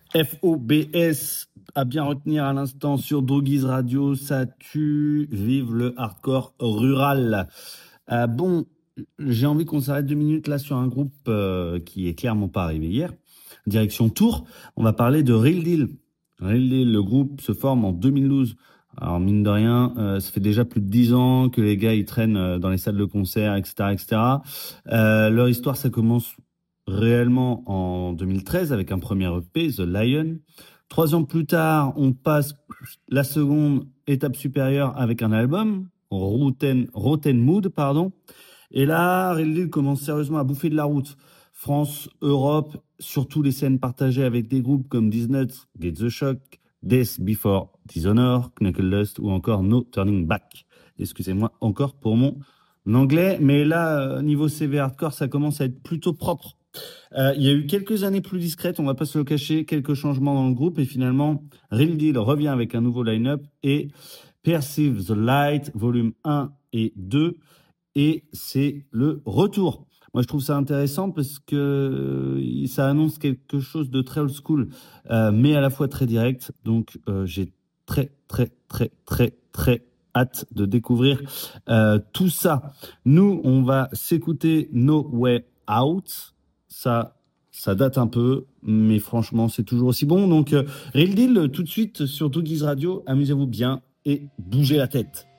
FOBS, à bien retenir à l'instant sur Drogiz Radio, ça tue, vive le hardcore rural. Bon, j'ai envie qu'on s'arrête 2 minutes là sur un groupe qui est clairement pas arrivé hier. Direction Tours, on va parler de Real Deal. Real Deal, le groupe se forme en 2012. Alors mine de rien, ça fait déjà plus de 10 ans que les gars ils traînent dans les salles de concert, etc., etc. Leur histoire, ça commence réellement en 2013 avec un premier EP, The Lion. 3 ans plus tard, on passe la seconde étape supérieure avec un album, Rotten Mood, pardon. Et là, Real Deal commence sérieusement à bouffer de la route. France, Europe, surtout les scènes partagées avec des groupes comme Disnuts, Get the Shock, Death Before Dishonor, Knuckle Dust ou encore No Turning Back. Excusez-moi encore pour mon anglais, mais là, niveau CV hardcore, ça commence à être plutôt propre. Il y a eu quelques années plus discrètes, on va pas se le cacher, quelques changements dans le groupe et finalement, Real Deal revient avec un nouveau line-up et Perceive the Light, volume 1 et 2, et c'est le retour. Moi, je trouve ça intéressant parce que ça annonce quelque chose de très old school, mais à la fois très direct. Donc, j'ai très, très, très, très, très hâte de découvrir tout ça. Nous, on va s'écouter No Way Out. Ça date un peu, mais franchement, c'est toujours aussi bon. Donc, Real Deal, tout de suite sur Doogies Radio. Amusez-vous bien et bougez la tête.